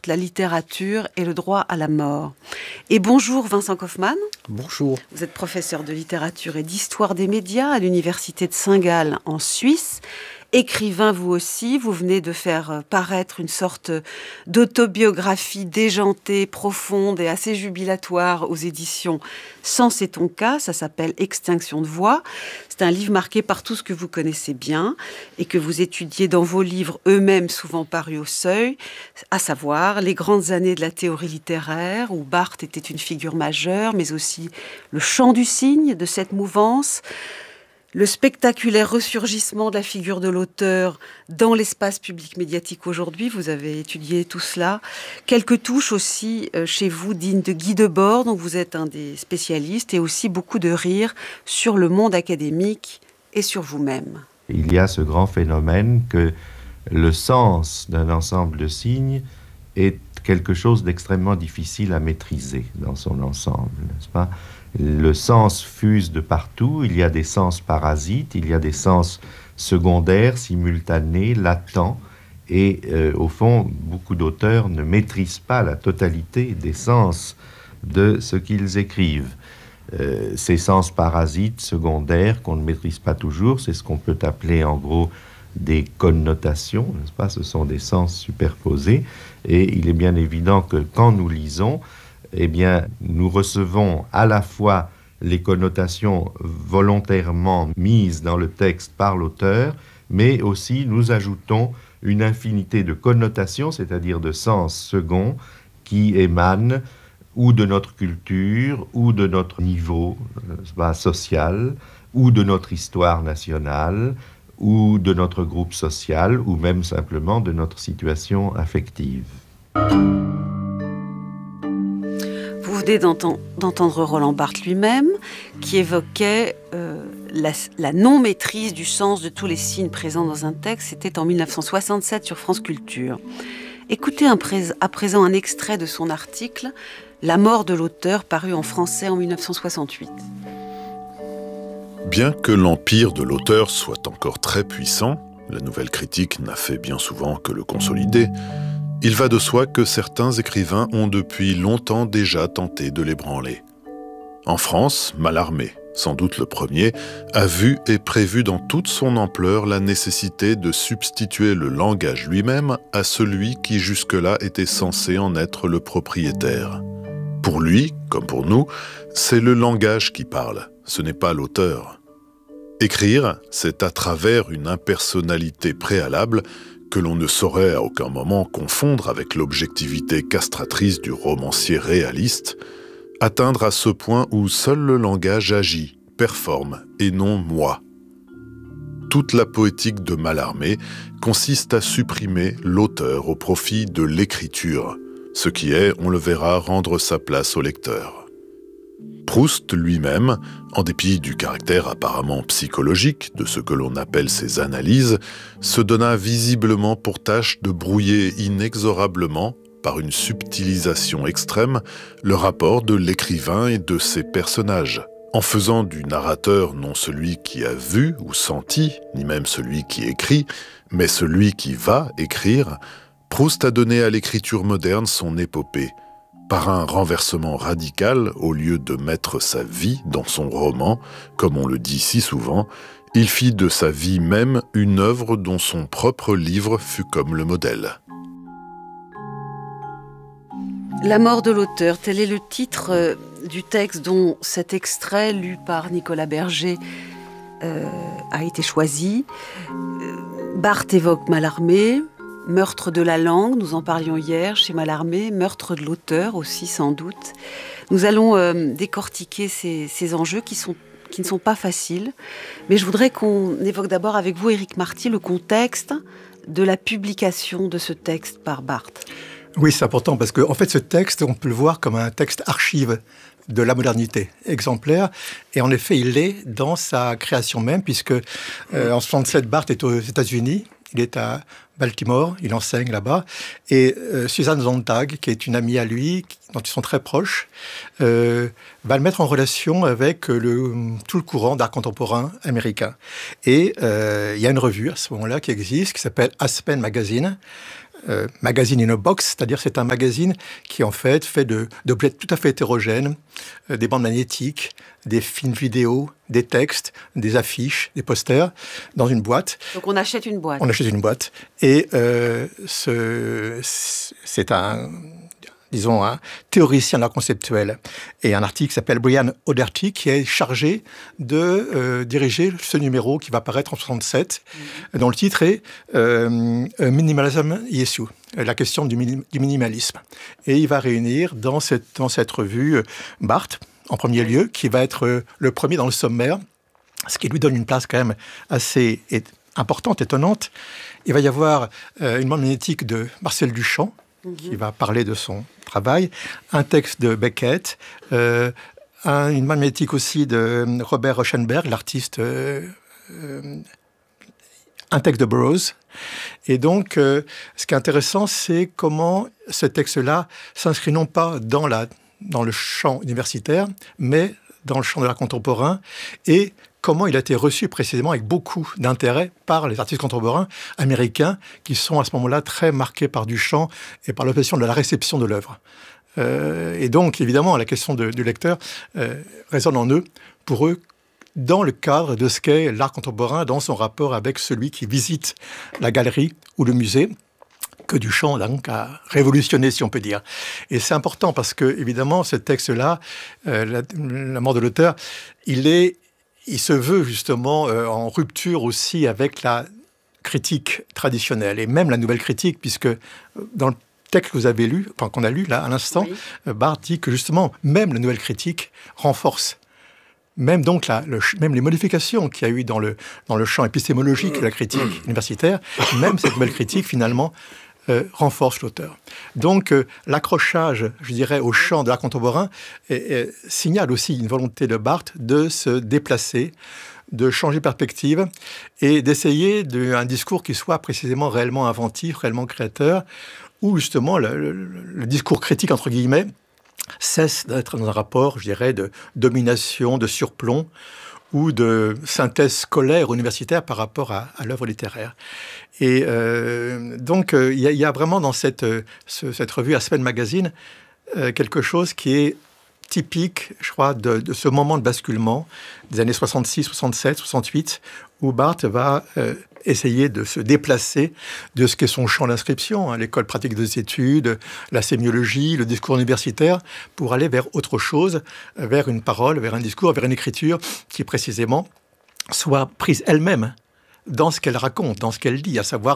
Barthes, la littérature et le droit à la mort. Et bonjour Vincent Kaufmann. Bonjour. Vous êtes professeur de littérature et d'histoire des médias à l'université de Saint-Gall en Suisse. Écrivain vous aussi, vous venez de faire paraître une sorte d'autobiographie déjantée, profonde et assez jubilatoire aux éditions Sens et ton cas, ça s'appelle Extinction de voix. C'est un livre marqué par tout ce que vous connaissez bien et que vous étudiez dans vos livres eux-mêmes souvent parus au Seuil, à savoir les grandes années de la théorie littéraire où Barthes était une figure majeure, mais aussi le chant du cygne de cette mouvance, le spectaculaire ressurgissement de la figure de l'auteur dans l'espace public médiatique aujourd'hui. Vous avez étudié tout cela. Quelques touches aussi chez vous dignes de Guy Debord, dont vous êtes un des spécialistes, et aussi beaucoup de rire sur le monde académique et sur vous-même. Il y a ce grand phénomène que le sens d'un ensemble de signes est quelque chose d'extrêmement difficile à maîtriser dans son ensemble, n'est-ce pas ? Le sens fuse de partout, il y a des sens parasites, il y a des sens secondaires, simultanés, latents, et au fond, beaucoup d'auteurs ne maîtrisent pas la totalité des sens de ce qu'ils écrivent. Ces sens parasites, secondaires, qu'on ne maîtrise pas toujours, c'est ce qu'on peut appeler en gros des connotations, n'est-ce pas ? Ce sont des sens superposés, et il est bien évident que quand nous lisons, eh bien, nous recevons à la fois les connotations volontairement mises dans le texte par l'auteur, mais aussi nous ajoutons une infinité de connotations, c'est-à-dire de sens seconds, qui émanent ou de notre culture, ou de notre niveau social, ou de notre histoire nationale, ou de notre groupe social, ou même simplement de notre situation affective. Vous venez d'entendre Roland Barthes lui-même, qui évoquait la non-maîtrise du sens de tous les signes présents dans un texte. C'était en 1967 sur France Culture. Écoutez à présent un extrait de son article « La mort de l'auteur » paru en français en 1968. Bien que l'empire de l'auteur soit encore très puissant, la nouvelle critique n'a fait bien souvent que le consolider, il va de soi que certains écrivains ont depuis longtemps déjà tenté de l'ébranler. En France, Mallarmé, sans doute le premier, a vu et prévu dans toute son ampleur la nécessité de substituer le langage lui-même à celui qui jusque-là était censé en être le propriétaire. Pour lui, comme pour nous, c'est le langage qui parle, ce n'est pas l'auteur. Écrire, c'est à travers une impersonnalité préalable que l'on ne saurait à aucun moment confondre avec l'objectivité castratrice du romancier réaliste, atteindre à ce point où seul le langage agit, performe, et non moi. Toute la poétique de Mallarmé consiste à supprimer l'auteur au profit de l'écriture, ce qui est, on le verra, rendre sa place au lecteur. Proust lui-même, en dépit du caractère apparemment psychologique de ce que l'on appelle ses analyses, se donna visiblement pour tâche de brouiller inexorablement, par une subtilisation extrême, le rapport de l'écrivain et de ses personnages, en faisant du narrateur non celui qui a vu ou senti, ni même celui qui écrit, mais celui qui va écrire. Proust a donné à l'écriture moderne son épopée. Par un renversement radical, au lieu de mettre sa vie dans son roman, comme on le dit si souvent, il fit de sa vie même une œuvre dont son propre livre fut comme le modèle. La mort de l'auteur, tel est le titre du texte dont cet extrait lu par Nicolas Berger a été choisi. Barthes évoque Mallarmé, meurtre de la langue, nous en parlions hier chez Mallarmé, meurtre de l'auteur aussi sans doute. Nous allons décortiquer ces enjeux qui ne sont pas faciles, mais je voudrais qu'on évoque d'abord avec vous, Éric Marty, le contexte de la publication de ce texte par Barthes. Oui, c'est important parce qu'en fait, ce texte, on peut le voir comme un texte archive de la modernité, exemplaire. Et en effet, il l'est dans sa création même, puisque en 67, Barthes est aux États-Unis. Il est à Baltimore, il enseigne là-bas. Et Susan Sontag, qui est une amie à lui, dont ils sont très proches, va le mettre en relation avec tout le courant d'art contemporain américain. Et il y a une revue à ce moment-là qui existe, qui s'appelle Aspen Magazine, magazine in a box, c'est-à-dire c'est un magazine qui en fait d'objets tout à fait hétérogènes, des bandes magnétiques, des films vidéo, des textes, des affiches, des posters, dans une boîte. Donc on achète une boîte. On achète une boîte. Et c'est un théoricien de l'art conceptuel et un artiste qui s'appelle Brian O'Doherty qui est chargé de diriger ce numéro qui va paraître en 1967, dont le titre est Minimalism Issue, la question du minimalisme. Et il va réunir dans cette revue Barthes, en premier lieu, qui va être le premier dans le sommaire, ce qui lui donne une place quand même assez importante, étonnante. Il va y avoir une bande magnétique de Marcel Duchamp, qui va parler de son travail, un texte de Beckett, une bande magnétique aussi de Robert Rauschenberg, l'artiste, un texte de Burroughs. Et donc, ce qui est intéressant, c'est comment ce texte-là s'inscrit non pas dans le champ universitaire, mais dans le champ de l'art contemporain, et comment il a été reçu précisément avec beaucoup d'intérêt par les artistes contemporains américains qui sont à ce moment-là très marqués par Duchamp et par l'obsession de la réception de l'œuvre. Et donc, évidemment, la question du lecteur résonne en eux, pour eux, dans le cadre de ce qu'est l'art contemporain, dans son rapport avec celui qui visite la galerie ou le musée, que Duchamp donc, a révolutionné, si on peut dire. Et c'est important parce que, évidemment, ce texte-là, la mort de l'auteur, il se veut justement en rupture aussi avec la critique traditionnelle et même la nouvelle critique, puisque dans le texte que vous avez lu, enfin qu'on a lu là à l'instant, oui. Barthes dit que justement même la nouvelle critique renforce. Même donc même les modifications qu'il y a eu dans le champ épistémologique de la critique universitaire, même cette nouvelle critique finalement renforce l'auteur. Donc l'accrochage, je dirais, au champ de l'art contemporain signale aussi une volonté de Barthes de se déplacer, de changer de perspective et d'essayer un discours qui soit précisément réellement inventif, réellement créateur, où justement le discours critique, entre guillemets, cesse d'être dans un rapport, je dirais, de domination, de surplomb, ou de synthèse scolaire universitaire par rapport à l'œuvre littéraire. Et donc, il y a vraiment dans cette revue Aspen Magazine quelque chose qui est typique, je crois, de ce moment de basculement des années 66, 67, 68, où Barthes va essayer de se déplacer de ce qu'est son champ d'inscription, l'école pratique des études, la sémiologie, le discours universitaire, pour aller vers autre chose, vers une parole, vers un discours, vers une écriture qui, précisément, soit prise elle-même dans ce qu'elle raconte, dans ce qu'elle dit, à savoir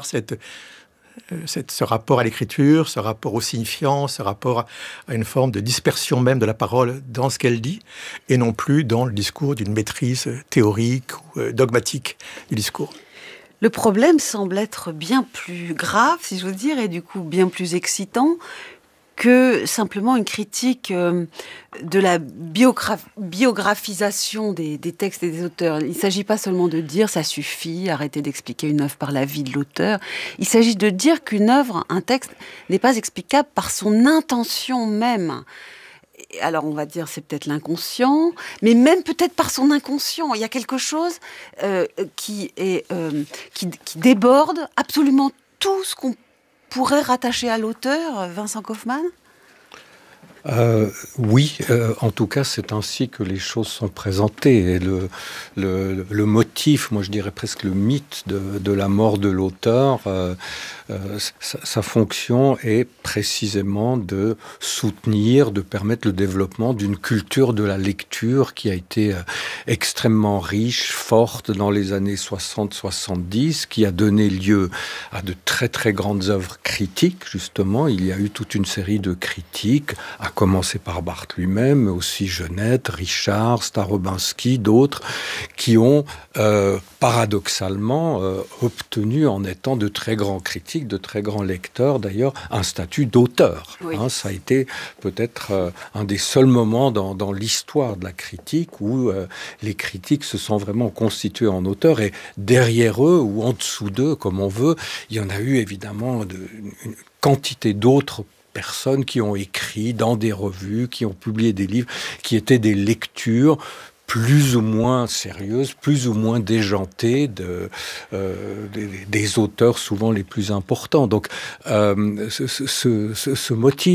ce rapport à l'écriture, ce rapport au signifiant, ce rapport à une forme de dispersion même de la parole dans ce qu'elle dit, et non plus dans le discours d'une maîtrise théorique ou dogmatique du discours. Le problème semble être bien plus grave, si je veux dire, et du coup bien plus excitant que simplement une critique de la biographisation des textes et des auteurs. Il ne s'agit pas seulement de dire « ça suffit, arrêtez d'expliquer une œuvre par la vie de l'auteur ». Il s'agit de dire qu'une œuvre, un texte, n'est pas explicable par son intention même. Alors, on va dire, c'est peut-être l'inconscient, mais même peut-être par son inconscient. Il y a quelque chose qui déborde absolument tout ce qu'on pourrait rattacher à l'auteur, Vincent Kaufmann ? Oui, en tout cas, c'est ainsi que les choses sont présentées. Et le motif, moi je dirais presque le mythe de la mort de l'auteur, sa fonction est précisément de soutenir, de permettre le développement d'une culture de la lecture qui a été extrêmement riche, forte dans les années 60-70, qui a donné lieu à de très très grandes œuvres critiques, justement. Il y a eu toute une série de critiques, à commencer par Barthes lui-même, mais aussi Genette, Richard, Starobinski, d'autres, qui ont paradoxalement obtenu, en étant de très grands critiques, de très grands lecteurs d'ailleurs, un statut d'auteur. Oui. Ça a été peut-être un des seuls moments dans l'histoire de la critique où les critiques se sont vraiment constitués en auteurs, et derrière eux, ou en dessous d'eux, comme on veut, il y en a eu évidemment une quantité d'autres personnes qui ont écrit dans des revues, qui ont publié des livres, qui étaient des lectures plus ou moins sérieuses, plus ou moins déjantées des auteurs souvent les plus importants. Donc ce motif